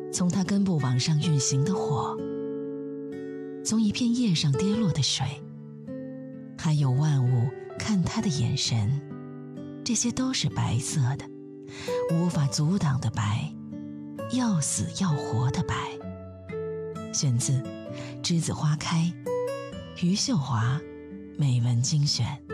从它根部往上运行的火，从一片叶上跌落的水，还有万物看它的眼神，这些都是白色的，无法阻挡的白，要死要活的白。选自《栀子花开》，余秀华美文精选。